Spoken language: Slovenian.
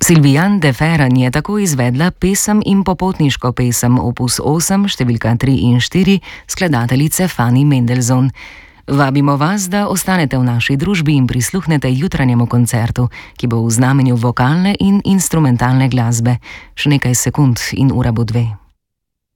Sylviane de Ferran je tako izvedla pesem in popotniško pesem opus 8, številka 3 in 4, skladateljice Fanny Mendelssohn. Vabimo vas, da ostanete v naši družbi in prisluhnete jutranjemu koncertu, ki bo v znamenju vokalne in instrumentalne glasbe. Še nekaj sekund in ura bo 2.